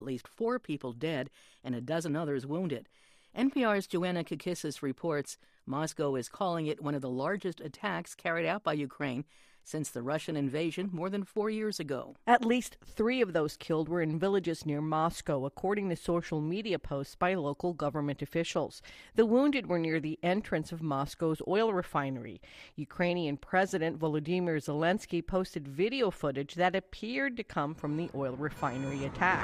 At least 4 people dead and a dozen others wounded. NPR's Joanna Kakissis reports Moscow is calling it one of the largest attacks carried out by Ukraine since the Russian invasion more than 4 years ago. At least 3 of those killed were in villages near Moscow, according to social media posts by local government officials. The wounded were near the entrance of Moscow's oil refinery. Ukrainian President Volodymyr Zelensky posted video footage that appeared to come from the oil refinery attack.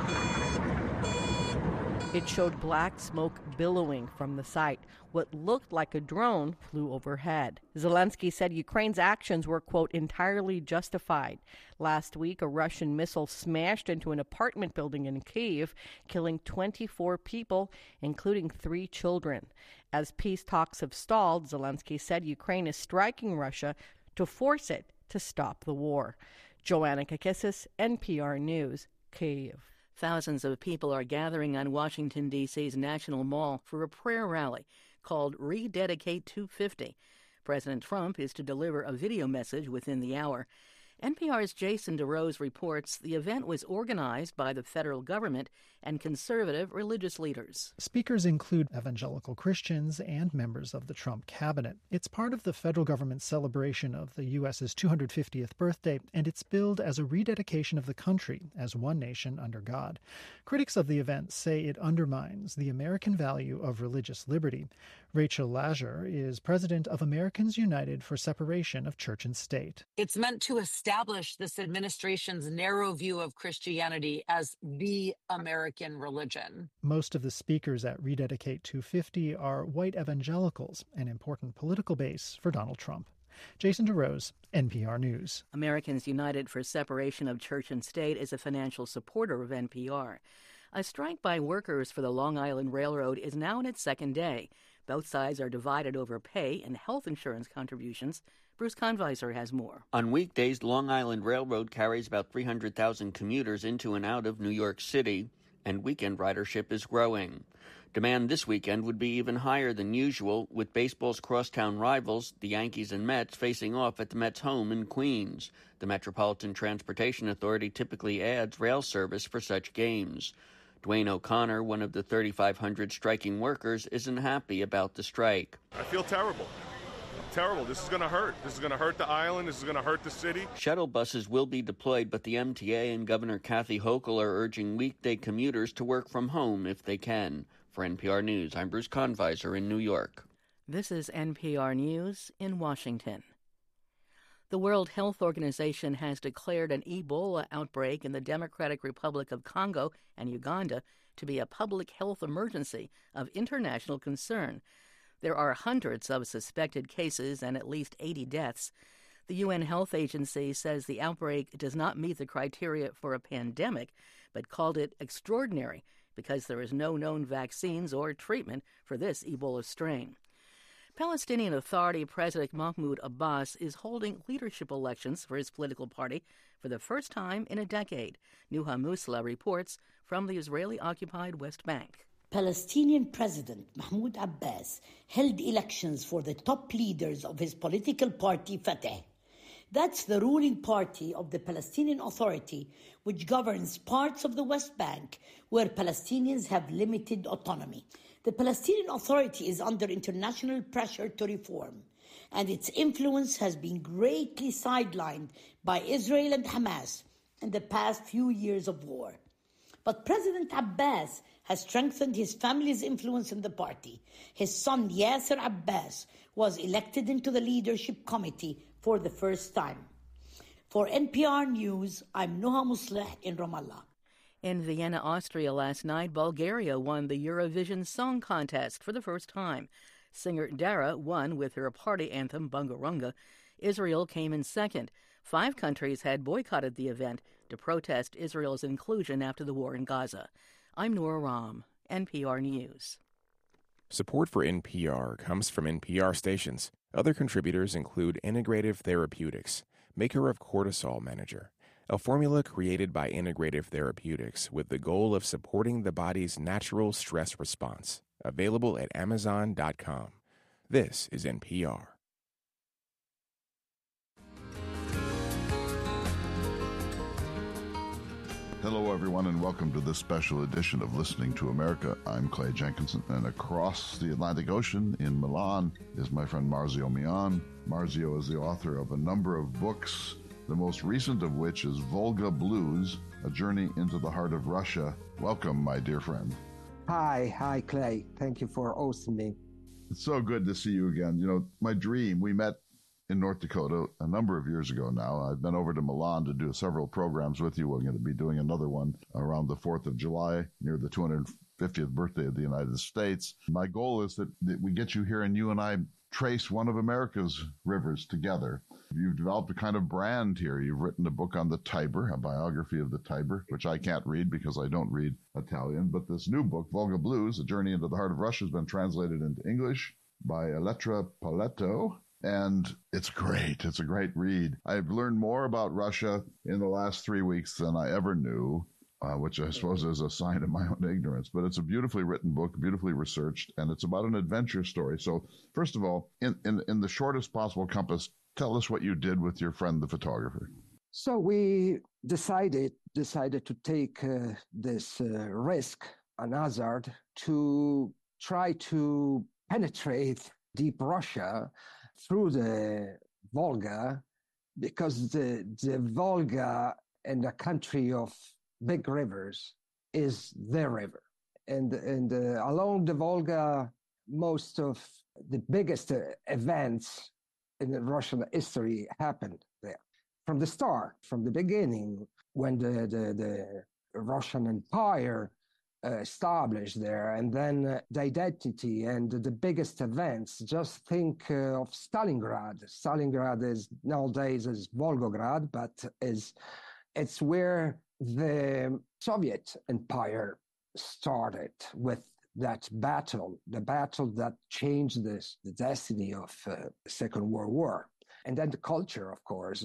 It showed black smoke billowing from the site. What looked like a drone flew overhead. Zelensky said Ukraine's actions were, quote, entirely justified. Last week, a Russian missile smashed into an apartment building in Kyiv, killing 24 people, including 3 children. As peace talks have stalled, Zelensky said Ukraine is striking Russia to force it to stop the war. Joanna Kakissis, NPR News, Kyiv. Thousands of people are gathering on Washington, D.C.'s National Mall for a prayer rally called Rededicate 250. President Trump is to deliver a video message within the hour. NPR's Jason DeRose reports the event was organized by the federal government and conservative religious leaders. Speakers include evangelical Christians and members of the Trump cabinet. It's part of the federal government's celebration of the U.S.'s 250th birthday, and it's billed as a rededication of the country as one nation under God. Critics of the event say it undermines the American value of religious liberty. Rachel Lazar is president of Americans United for Separation of Church and State. It's meant to establish this administration's narrow view of Christianity as the American religion. Most of the speakers at Rededicate 250 are white evangelicals, an important political base for Donald Trump. Jason DeRose, NPR News. Americans United for Separation of Church and State is a financial supporter of NPR. A strike by workers for the Long Island Railroad is now in its second day. Both sides are divided over pay and health insurance contributions. Bruce Conviser has more. On weekdays, Long Island Railroad carries about 300,000 commuters into and out of New York City, and weekend ridership is growing. Demand this weekend would be even higher than usual, with baseball's crosstown rivals, the Yankees and Mets, facing off at the Mets' home in Queens. The Metropolitan Transportation Authority typically adds rail service for such games. Dwayne O'Connor, one of the 3,500 striking workers, isn't happy about the strike. I feel terrible. Terrible. This is going to hurt. This is going to hurt the island. This is going to hurt the city. Shuttle buses will be deployed, but the MTA and Governor Kathy Hochul are urging weekday commuters to work from home if they can. For NPR News, I'm Bruce Conviser in New York. This is NPR News in Washington. The World Health Organization has declared an Ebola outbreak in the Democratic Republic of Congo and Uganda to be a public health emergency of international concern. There are hundreds of suspected cases and at least 80 deaths. The UN Health Agency says the outbreak does not meet the criteria for a pandemic, but called it extraordinary because there is no known vaccines or treatment for this Ebola strain. Palestinian Authority President Mahmoud Abbas is holding leadership elections for his political party for the first time in a decade. Nuha Musla reports from the Israeli-occupied West Bank. Palestinian President Mahmoud Abbas held elections for the top leaders of his political party, Fatah. That's the ruling party of the Palestinian Authority, which governs parts of the West Bank where Palestinians have limited autonomy. The Palestinian Authority is under international pressure to reform, and its influence has been greatly sidelined by Israel and Hamas in the past few years of war. But President Abbas has strengthened his family's influence in the party. His son Yasser Abbas was elected into the leadership committee for the first time. For NPR News, I'm Nuha Musleh in Ramallah. In Vienna, Austria last night, Bulgaria won the Eurovision Song Contest for the first time. Singer Dara won with her party anthem, Bungarunga. Israel came in second. 5 countries had boycotted the event to protest Israel's inclusion after the war in Gaza. I'm Noor Ram, NPR News. Support for NPR comes from NPR stations. Other contributors include Integrative Therapeutics, maker of Cortisol Manager, a formula created by Integrative Therapeutics with the goal of supporting the body's natural stress response. Available at Amazon.com. This is NPR. Hello, everyone, and welcome to this special edition of Listening to America. I'm Clay Jenkinson, and across the Atlantic Ocean in Milan is my friend Marzio Mion. Marzio is the author of a number of books, the most recent of which is Volga Blues, A Journey into the Heart of Russia. Welcome, my dear friend. Hi, Clay. Thank you for hosting me. It's so good to see you again. You know, my dream, we met in North Dakota a number of years ago now. I've been over to Milan to do several programs with you. We're going to be doing another one around the 4th of July, near the 250th birthday of the United States. My goal is that we get you here and you and I trace one of America's rivers together. You've developed a kind of brand here. You've written a book on the Tiber, a biography of the Tiber, which I can't read because I don't read Italian. But this new book, Volga Blues, A Journey into the Heart of Russia, has been translated into English by Elettra Paletto. And it's great. It's a great read. I've learned more about Russia in the last 3 weeks than I ever knew, which I suppose is a sign of my own ignorance. But it's a beautifully written book, beautifully researched, and it's about an adventure story. So first of all, in the shortest possible compass, tell us what you did with your friend, the photographer. So we decided to take this risk, an hazard, to try to penetrate deep Russia through the Volga, because the Volga, in a country of big rivers, is the river. And along the Volga, most of the biggest events in Russian history happened there. From the start, from the beginning, when the Russian Empire established there, and then the identity and the biggest events. Just think of Stalingrad. Stalingrad is nowadays is Volgograd, but it's where the Soviet Empire started with that battle, the battle that changed the destiny of the Second World War. And then the culture, of course.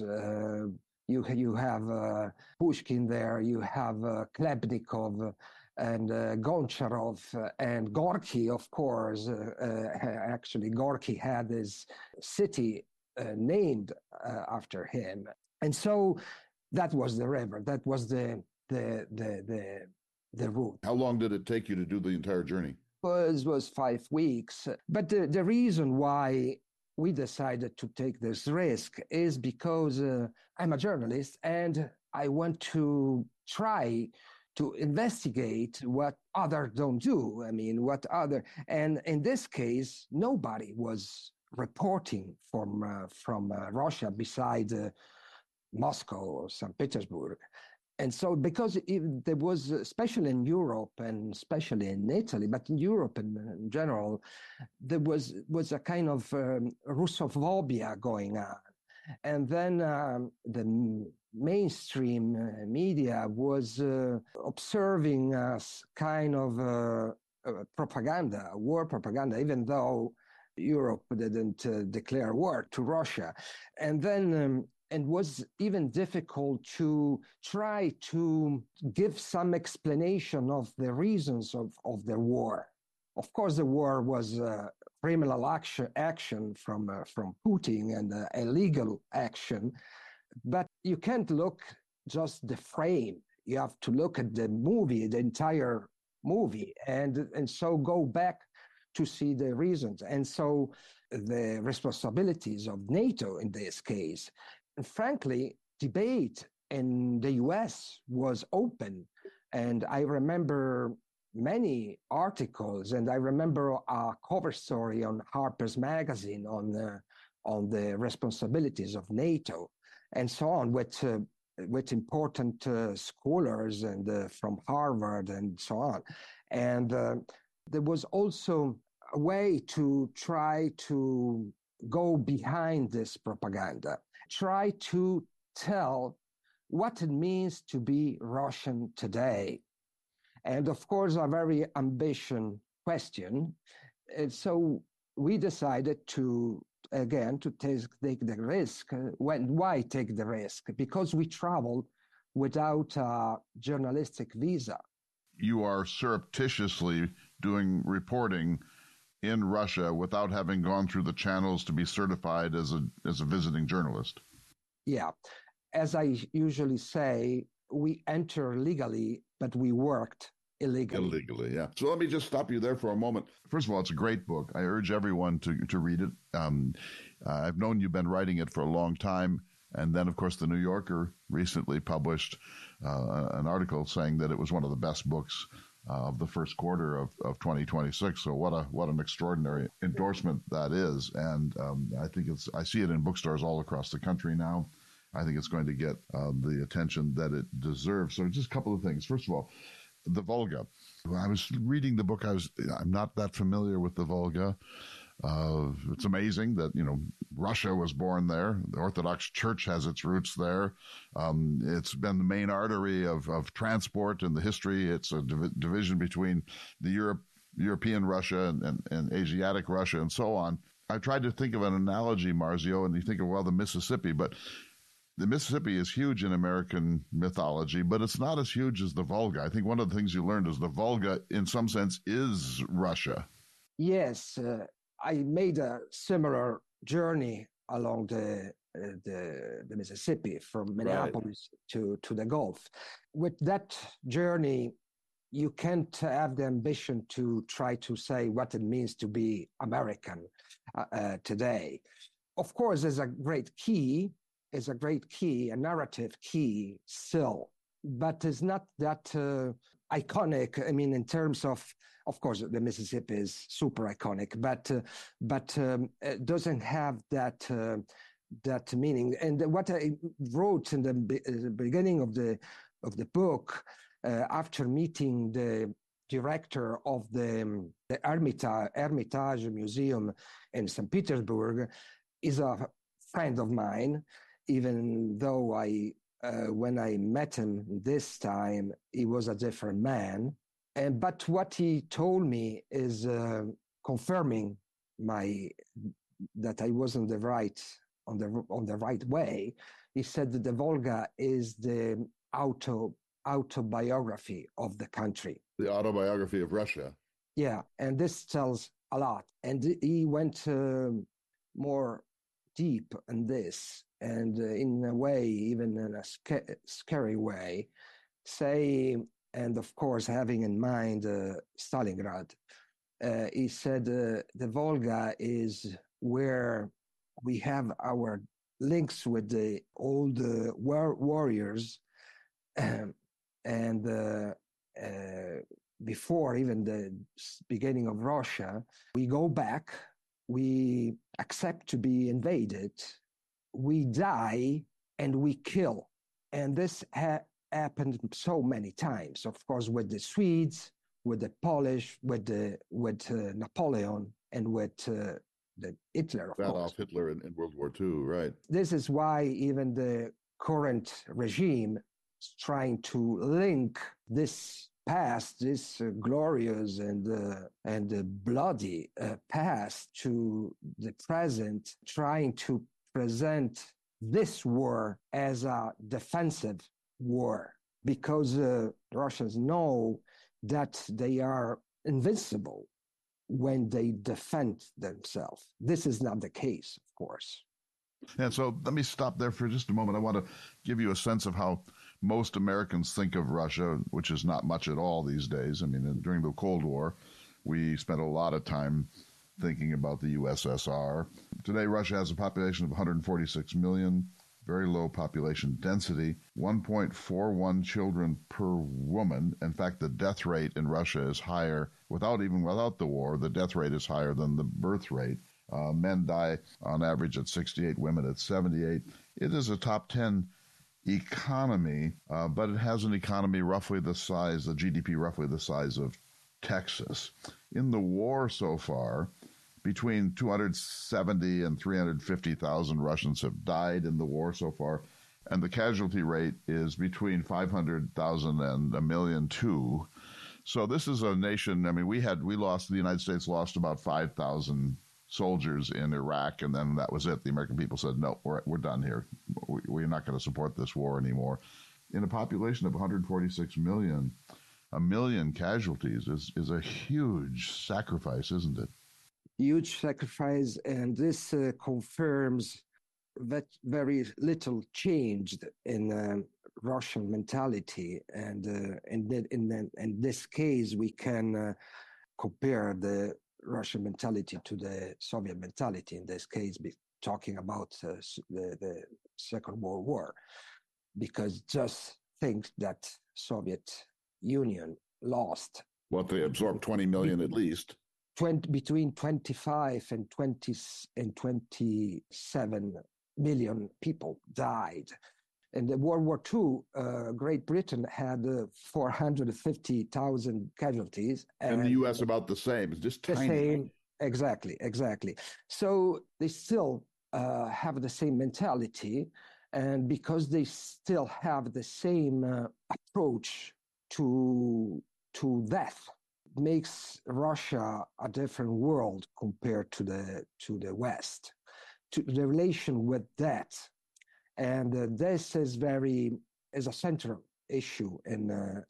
You have Pushkin there, you have Klebnikov, and Goncharov and Gorky, of course. Actually, Gorky had his city named after him, and so that was the river. That was the route. How long did it take you to do the entire journey? It was 5 weeks. But the reason why we decided to take this risk is because I'm a journalist and I want to try to investigate what others don't do. I mean, and in this case, nobody was reporting from Russia beside Moscow or St. Petersburg. And so because there was, especially in Europe and especially in Italy, but in Europe in general, there was a kind of Russophobia going on. And then the mainstream media was observing us kind of propaganda, war propaganda, even though Europe didn't declare war to Russia. And then it was even difficult to try to give some explanation of the reasons of the war. Of course, the war was criminal action from Putin and illegal action, but you can't look just the frame. You have to look at the movie, the entire movie, and so go back to see the reasons. And so the responsibilities of NATO in this case. And frankly, debate in the US was open. And I remember many articles, and I remember a cover story on Harper's Magazine on the responsibilities of NATO and so on, with important scholars and from Harvard and so on. And there was also a way to try to go behind this propaganda, try to tell what it means to be Russian today. And of course, a very ambitious question. And so we decided to take the risk. Why take the risk? Because we traveled without a journalistic visa. You are surreptitiously doing reporting in Russia without having gone through the channels to be certified as a visiting journalist. Yeah. As I usually say, we enter legally, but we worked illegally. Illegally, yeah. So let me just stop you there for a moment. First of all, it's a great book. I urge everyone to read it. I've known you've been writing it for a long time. And then, of course, The New Yorker recently published an article saying that it was one of the best books of the first quarter of 2026. So what an extraordinary endorsement that is. And I see it in bookstores all across the country now. I think it's going to get the attention that it deserves. So just a couple of things. First of all, the Volga. When I was reading the book, I'm not that familiar with the Volga. It's amazing that, Russia was born there. The Orthodox Church has its roots there. It's been the main artery of transport in the history. It's a division between the European Russia and Asiatic Russia and so on. I tried to think of an analogy, Marzio, and you think of, the Mississippi, but the Mississippi is huge in American mythology, but it's not as huge as the Volga. I think one of the things you learned is the Volga, in some sense, is Russia. Yes, I made a similar journey along the Mississippi from Minneapolis to the Gulf. With that journey, you can't have the ambition to try to say what it means to be American today. Of course, there's a great key, a narrative key still, but it's not that iconic. I mean, in terms of course, the Mississippi is super iconic, but it doesn't have that meaning. And what I wrote in the beginning of the book, after meeting the director of the Hermitage Museum in St. Petersburg, is a friend of mine. Even though when I met him this time, he was a different man. But what he told me is confirming that I was on the right way. He said that the Volga is the autobiography of the country. The autobiography of Russia. Yeah, and this tells a lot. And he went more deep in this, and in a way, even in a scary way, and of course, having in mind Stalingrad, he said the Volga is where we have our links with the old warriors, and before even the beginning of Russia, we go back, we accept to be invaded, we die, and we kill. And this happened so many times, of course, with the Swedes, with the Polish, with Napoleon, and with the Hitler, of course. Adolf Hitler in World War II, right. This is why even the current regime is trying to link this past, this glorious and bloody past, to the present, trying to present this war as a defensive war, because the Russians know that they are invincible when they defend themselves. This is not the case, of course. And so let me stop there for just a moment. I want to give you a sense of how most Americans think of Russia, which is not much at all these days. I mean, during the Cold War, we spent a lot of time thinking about the USSR. Today, Russia has a population of 146 million, very low population density, 1.41 children per woman. In fact, the death rate in Russia is higher, without the war, the death rate is higher than the birth rate. Men die on average at 68, women at 78. It is a top 10 economy, but it has an economy roughly the GDP roughly the size of Texas. In the war so far, between 270 and 350,000 Russians have died in the war so far, and the casualty rate is between 500,000 and 1,000,002. So this is a nation. I mean, the United States lost about 5,000 soldiers in Iraq, and then that was it. The American people said, no, we're done here. We're not going to support this war anymore. In a population of 146 million, 1 million casualties is a huge sacrifice, isn't it? Huge sacrifice, and this confirms that very little changed in Russian mentality, and in this case, we can compare the Russian mentality to the Soviet mentality. In this case, talking about the Second World War, because just think that Soviet Union lost. Well, they absorbed 20 million at least. Between 25 and 27 million people died. In the World War II, Great Britain had 450,000 casualties. And the U.S. about the same. It's just tiny. The same, exactly. So they still have the same mentality, and because they still have the same approach to death, makes Russia a different world compared to the West, to the relation with death. And this is a central issue in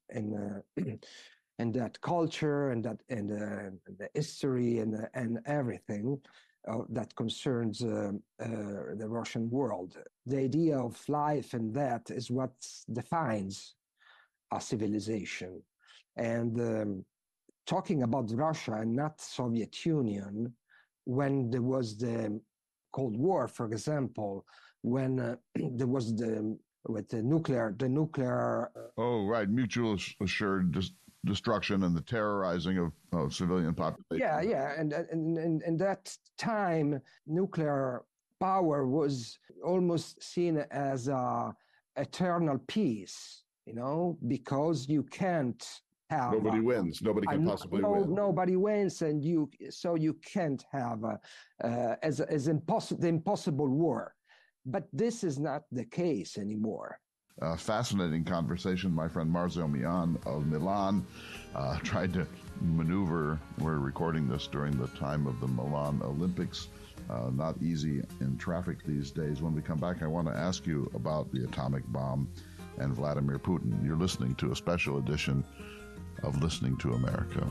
that culture and the history and everything that concerns the Russian world. The idea of life and death is what defines a civilization. And talking about Russia and not Soviet Union, when there was the Cold War, for example, when there was the nuclear. Oh, right, mutual assured destruction and the terrorizing of civilian population. Yeah, and that time, nuclear power was almost seen as a eternal peace, because you can't have nobody wins. Nobody can possibly win. Nobody wins, and you can't have the impossible war. But this is not the case anymore. Fascinating conversation. My friend Marzio Mian of Milan tried to maneuver. We're recording this during the time of the Milan Olympics. Not easy in traffic these days. When we come back, I want to ask you about the atomic bomb and Vladimir Putin. You're listening to a special edition of Listening to America.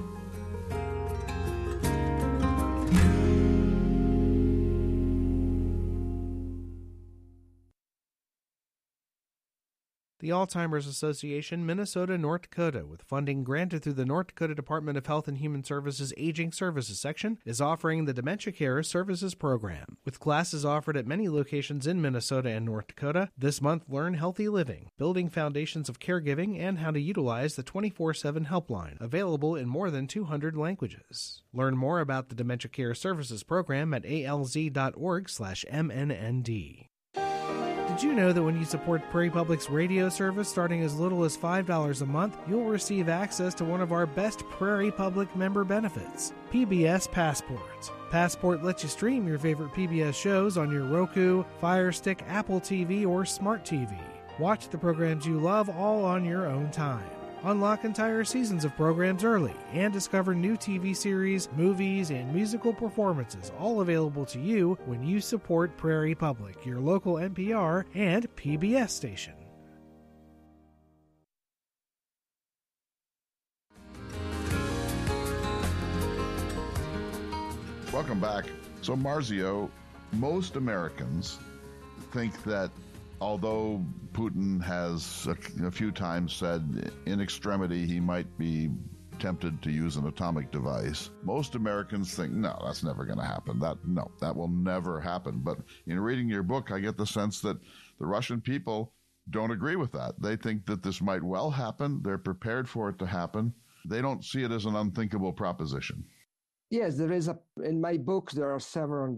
The Alzheimer's Association, Minnesota, North Dakota, with funding granted through the North Dakota Department of Health and Human Services Aging Services section, is offering the Dementia Care Services Program. With classes offered at many locations in Minnesota and North Dakota, this month learn healthy living, building foundations of caregiving, and how to utilize the 24/7 helpline, available in more than 200 languages. Learn more about the Dementia Care Services Program at alz.org/MNND. Did you know that when you support Prairie Public's radio service starting as little as $5 a month, you'll receive access to one of our best Prairie Public member benefits, PBS Passports. Passport lets you stream your favorite PBS shows on your Roku, Fire Stick, Apple TV, or Smart TV. Watch the programs you love all on your own time. Unlock entire seasons of programs early and discover new TV series, movies, and musical performances, all available to you when you support Prairie Public, your local NPR and PBS station. Welcome back. So, Marzio, most Americans think that although Putin has a few times said in extremity he might be tempted to use an atomic device, most Americans think, no, that's never going to happen. That will never happen. But in reading your book, I get the sense that the Russian people don't agree with that. They think that this might well happen. They're prepared for it to happen. They don't see it as an unthinkable proposition. Yes, there is in my book, there are several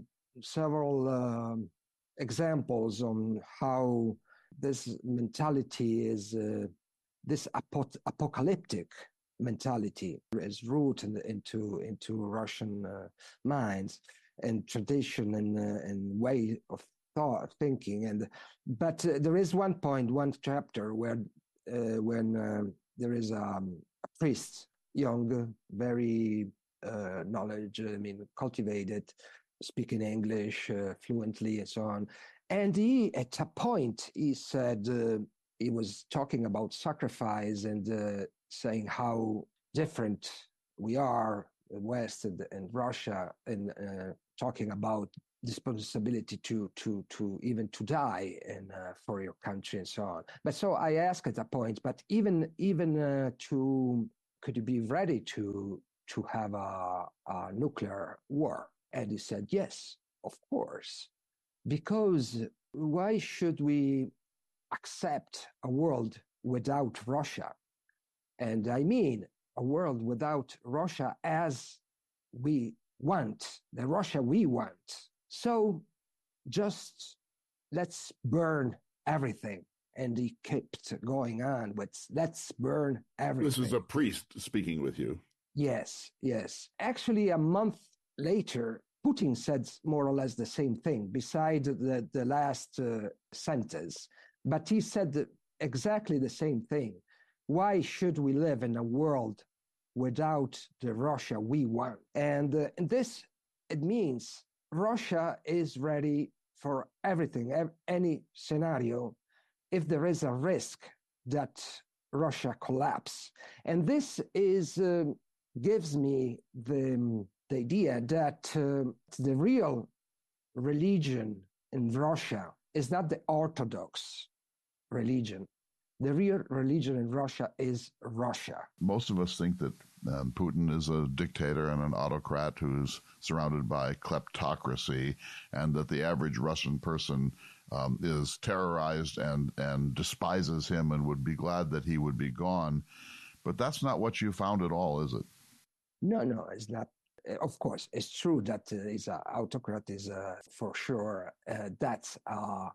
examples on how this mentality is this apocalyptic mentality is rooted into Russian minds and tradition and way of thinking. But there is one chapter where when there is a priest, young, very cultivated, speaking English fluently and so on. And at a point, he said, he was talking about sacrifice and saying how different we are, the West and Russia, and talking about responsibility to even to die for your country and so on. But so I asked at that point, but even to could you be ready to have a nuclear war? And he said, yes, of course, because why should we accept a world without Russia? And I mean a world without Russia as we want, the Russia we want. So just let's burn everything. And he kept going on with, let's burn everything. This is a priest speaking with you. Yes, yes. Actually, a month later, Putin said more or less the same thing, beside the last sentence. But he said exactly the same thing. Why should we live in a world without the Russia we want? And this, it means Russia is ready for everything, any scenario, if there is a risk that Russia collapse. And this is gives me the idea that the real religion in Russia is not the Orthodox religion. The real religion in Russia is Russia. Most of us think that Putin is a dictator and an autocrat who's surrounded by kleptocracy, and that the average Russian person is terrorized and despises him and would be glad that he would be gone. But that's not what you found at all, is it? No, it's not. Of course, it's true that he's an autocrat, is for sure. That's a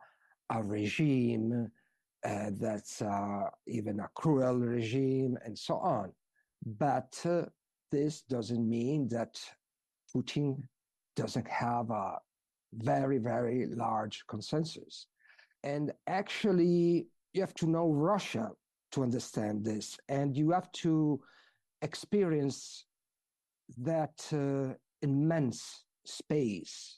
regime. That's even a cruel regime and so on. But this doesn't mean that Putin doesn't have a very, very large consensus. And actually, you have to know Russia to understand this. And you have to experience that immense space.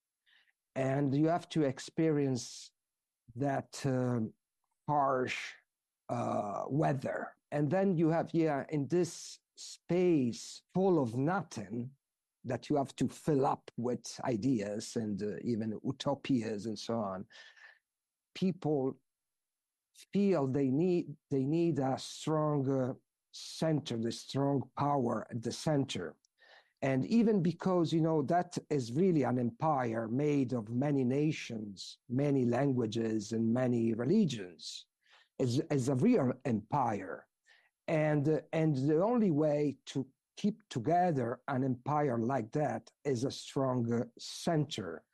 And you have to experience that harsh weather. And then you have, in this space full of nothing that you have to fill up with ideas and even utopias and so on, people feel they need a strong center, the strong power at the center. And even because, that is really an empire made of many nations, many languages, and many religions, is a real empire. And the only way to keep together an empire like that is a strong center,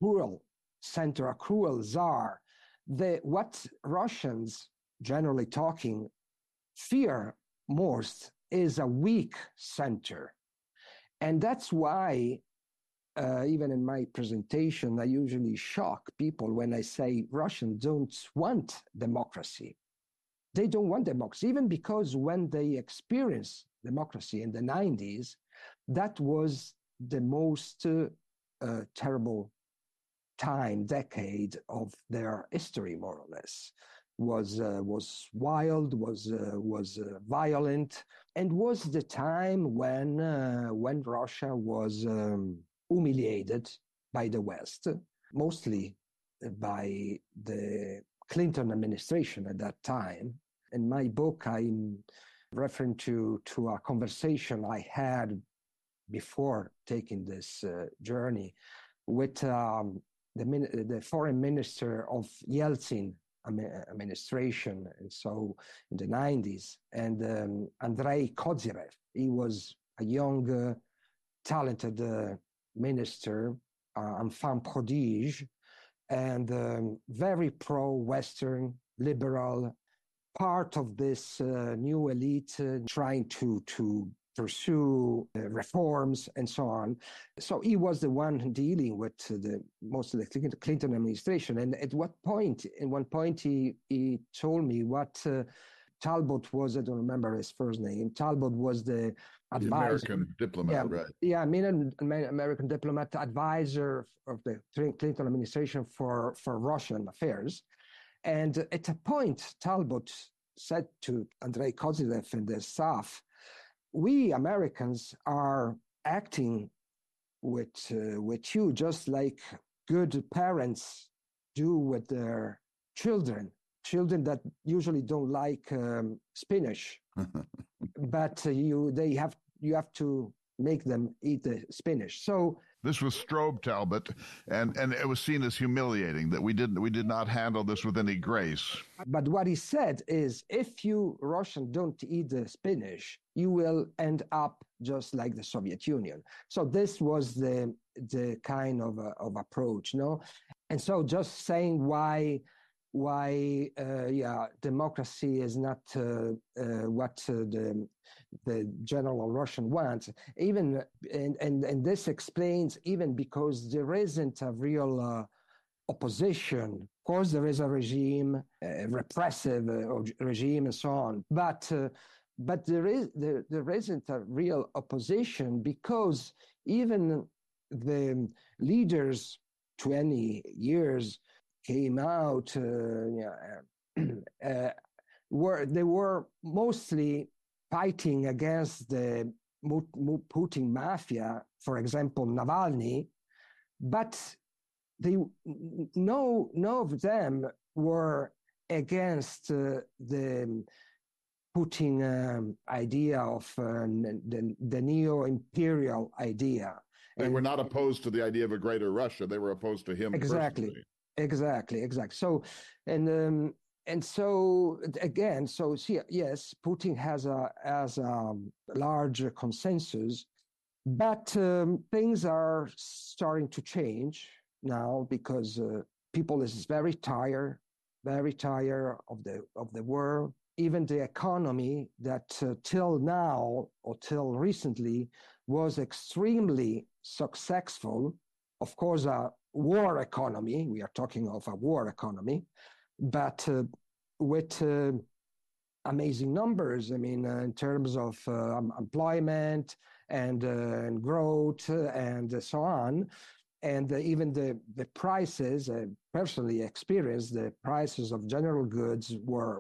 a cruel czar. What Russians, generally talking, fear most is a weak center. And that's why, even in my presentation, I usually shock people when I say Russians don't want democracy. They don't want democracy, even because when they experienced democracy in the 90s, that was the most terrible decade of their history, more or less. Was wild, was violent, and was the time when Russia was humiliated by the West, mostly by the Clinton administration at that time. In my book, I'm referring to a conversation I had before taking this journey with the foreign minister of Yeltsin administration, and so in the 90s, and Andrei Kozyrev. He was a young, talented minister, enfant prodige, and very pro-Western, liberal, part of this new elite trying to pursue reforms and so on. So he was the one dealing with most of the Clinton administration. And at one point, he told me what Talbot was, I don't remember his first name. Talbot was the advisor. The American diplomat, right? Yeah, American diplomat, advisor of the Clinton administration for Russian affairs. And at a point, Talbot said to Andrei Kozyrev and the staff, we Americans are acting with you just like good parents do with their children that usually don't like spinach, but you have to make them eat the spinach. So this was Strobe Talbot, and it was seen as humiliating that we did not handle this with any grace. But what he said is, if you Russian don't eat the spinach, you will end up just like the Soviet Union. So this was the kind of approach, no? And so just saying why democracy is not what the general Russian wants. Even and this explains, even because there isn't a real opposition. Of course, there is a regime, repressive regime, and so on. But there isn't a real opposition, because even the leaders 20 years came out, were mostly fighting against the Putin mafia, for example, Navalny, but none of them were against the Putin idea of the neo-imperial idea. They were not opposed to the idea of a greater Russia. They were opposed to him exactly. personally. Exactly. So, and so again, so see, yes, Putin has a large consensus, but things are starting to change now, because people is very tired of the war. Even the economy that till now or till recently was extremely successful. Of course, a war economy. We are talking of a war economy, but with amazing numbers. I mean, in terms of employment and growth and so on. And even the prices, personally experienced, the prices of general goods were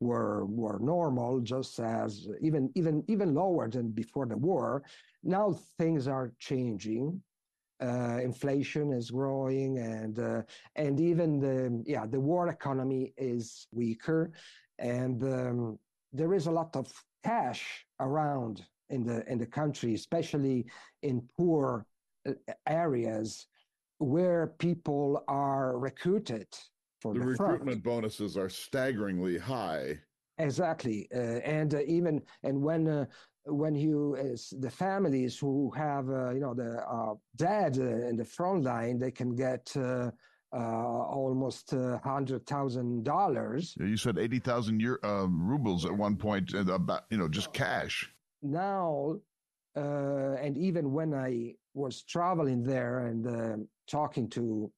normal, just as even lower than before the war. Now things are changing. Inflation is growing, and even the war economy is weaker, and there is a lot of cash around in the country, especially in poor areas where people are recruited for the recruitment bonuses are staggeringly high. Exactly, and when you the families who have the dad in the front line, they can get almost $100,000. You said 80,000 rubles at one point, about just cash. Now, and even when I was traveling there and talking to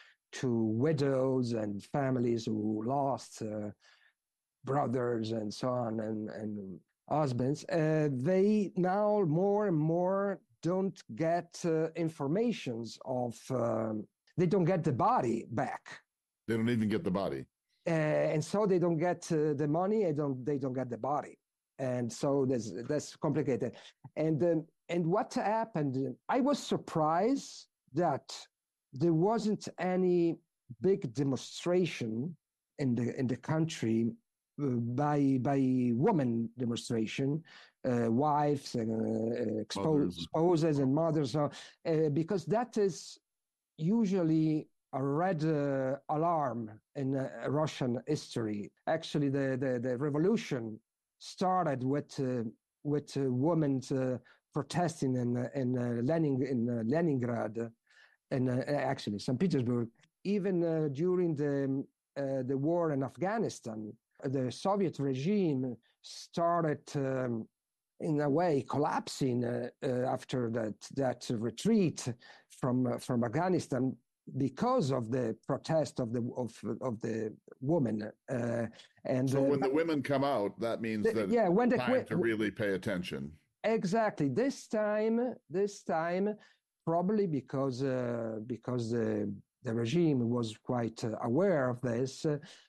widows and families who lost brothers and so on and husbands, they now more and more don't get informations of, they don't get the body back. They don't even get the body. And so they don't get the money, and they don't get the body. And so that's complicated. And what happened, I was surprised that there wasn't any big demonstration in the country by women demonstration, wives and spouses and mothers, because that is usually a red alarm in Russian history. Actually, the revolution started with women protesting in Leningrad and actually St. Petersburg. Even during the war in Afghanistan, the Soviet regime started in a way collapsing after that retreat from Afghanistan, because of the protest of the women. And so when the women come out, that means that when time to really pay attention. Exactly. This time, probably because the regime was quite aware of this,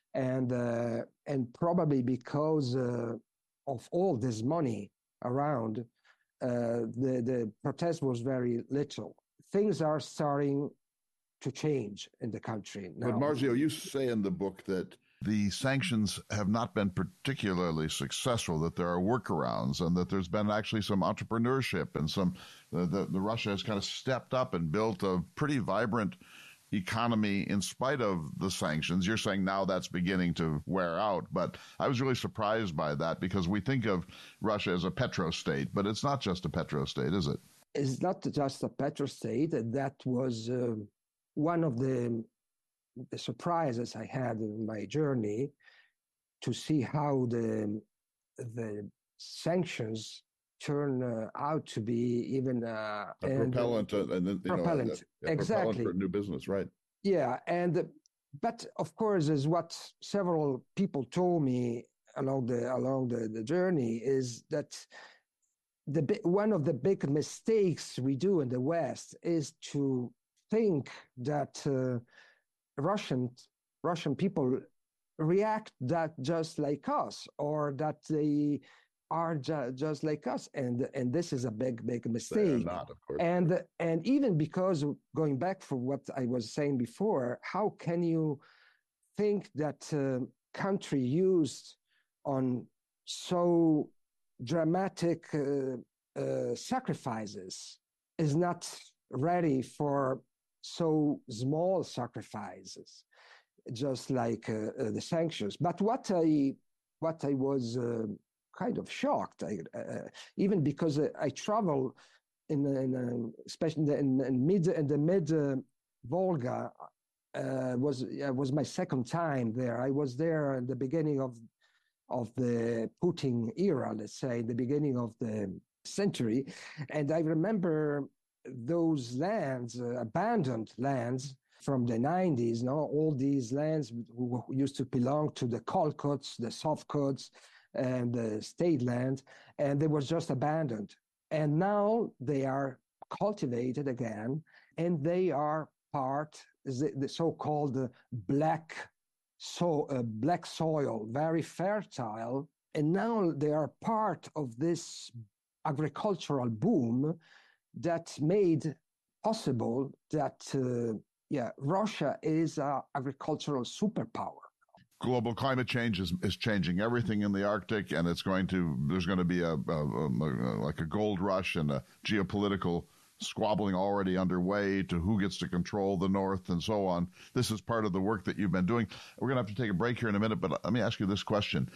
and probably because of all this money around, the protest was very little. Things are starting to change in the country now. But Marzio, you say in the book that the sanctions have not been particularly successful, that there are workarounds, and that there's been actually some entrepreneurship and some the Russia has kind of stepped up and built a pretty vibrant economy in spite of the sanctions. You're saying now that's beginning to wear out, but I was really surprised by that because we think of Russia as a petrostate, but it's not just a petrostate, is it? It's not just a petrostate. That was one of the surprises I had in my journey, to see how the sanctions turn out to be even a propellant, propellant, exactly, propellant for new business, right? Yeah, but of course, as what several people told me along the journey is that one of the big mistakes we do in the West is to think that Russian people react that just like us, or that they are just like us, and this is a big mistake. They are not, of course. And even because, going back for what I was saying before, how can you think that country used on so dramatic sacrifices is not ready for so small sacrifices, just like the sanctions? But what I was kind of shocked, even because I travel especially in the mid Volga. Was my second time there. I was there at the beginning of the Putin era, let's say, the beginning of the century, and I remember those lands, abandoned lands from the 90s. All these lands who used to belong to the Kolkhots, the Sovkhots, and the state land, and they were just abandoned. And now they are cultivated again, and they are part, the so-called black soil, very fertile, and now they are part of this agricultural boom that made possible that Russia is an agricultural superpower. Global climate change is changing everything in the Arctic, and there's going to be like a gold rush and a geopolitical squabbling already underway to who gets to control the North and so on. This is part of the work that you've been doing. We're going to have to take a break here in a minute, but let me ask you this question.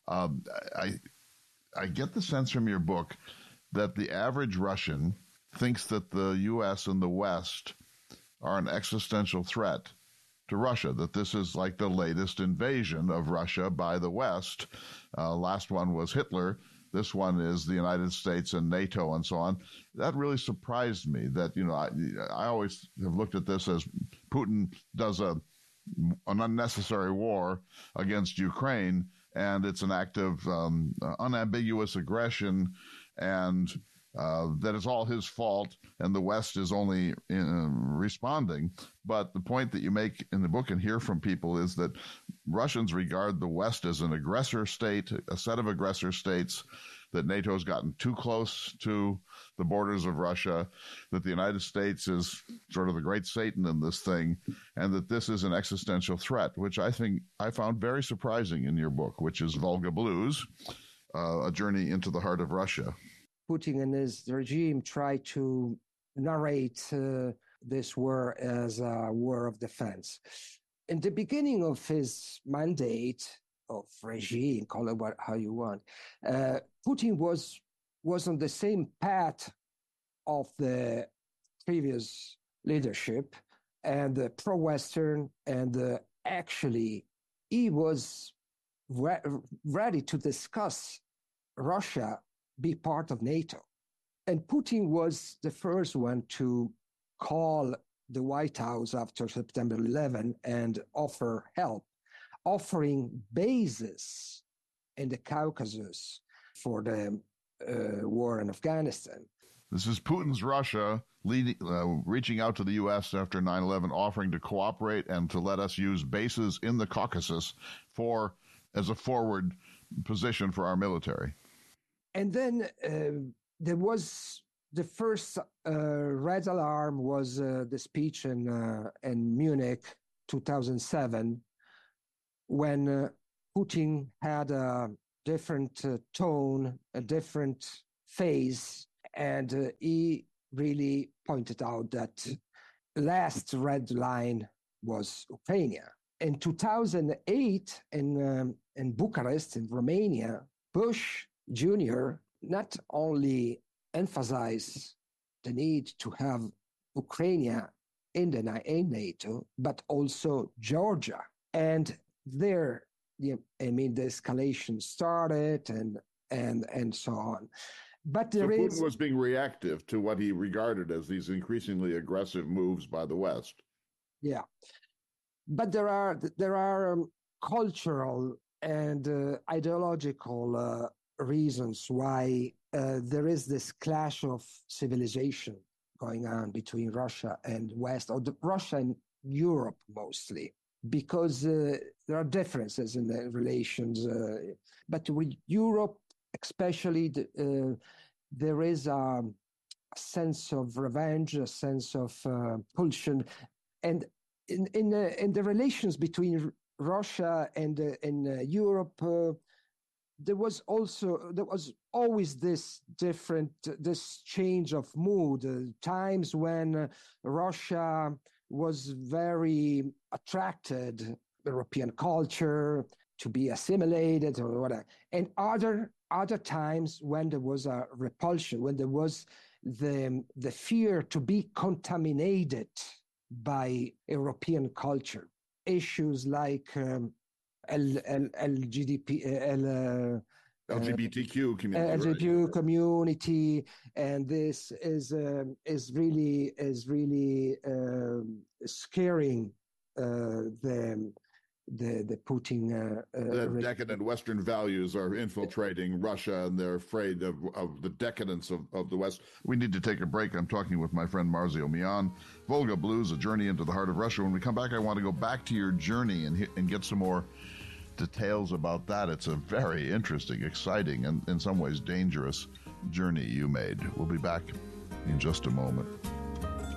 I get the sense from your book that the average Russian thinks that the U.S. and the West are an existential threat to Russia, that this is like the latest invasion of Russia by the West. Last one was Hitler. This one is the United States and NATO and so on. That really surprised me that, I always have looked at this as Putin does an unnecessary war against Ukraine, and it's an act of unambiguous aggression, and that it's all his fault, and the West is only responding. But the point that you make in the book and hear from people is that Russians regard the West as an aggressor state, a set of aggressor states, that NATO's gotten too close to the borders of Russia, that the United States is sort of the great Satan in this thing, and that this is an existential threat, which I think I found very surprising in your book, which is Volga Blues, A Journey into the Heart of Russia. Putin and his regime try to narrate this war as a war of defense. In the beginning of his mandate, of regime, call it how you want, Putin was on the same path of the previous leadership, and pro-Western, and actually he was ready to discuss Russia be part of NATO. And Putin was the first one to call the White House after September 11 and offer help, offering bases in the Caucasus for the war in Afghanistan. This is Putin's Russia reaching out to the U.S. after 9/11, offering to cooperate and to let us use bases in the Caucasus as a forward position for our military. And then there was The first red alarm was the speech in Munich 2007, when Putin had a different tone, a different phase, and he really pointed out that the last red line was Ukraine. In 2008, in Bucharest, in Romania, Bush Jr. not only emphasized the need to have Ukraine in NATO, but also Georgia. And there, the escalation started and so on. But Putin was being reactive to what he regarded as these increasingly aggressive moves by the West. Yeah, but there are cultural and ideological reasons why there is this clash of civilization going on between Russia and West, or Russia and Europe mostly, because there are differences in the relations. But with Europe, especially, there is a sense of revenge, a sense of pulsion, and in the relations between Russia and Europe, there was always this change of mood. Times when Russia was very attracted European culture to be assimilated or whatever, and other times when there was a repulsion, when there was the fear to be contaminated by European culture. Issues like LGBTQ community, and this is really scaring the Putin. The decadent Western values are infiltrating Russia, and they're afraid of the decadence of the West. We need to take a break. I'm talking with my friend Marzio Mian. Volga Blues, A Journey into the Heart of Russia. When we come back, I want to go back to your journey and get some more details about that. It's a very interesting, exciting, and in some ways dangerous journey you made. We'll be back in just a moment.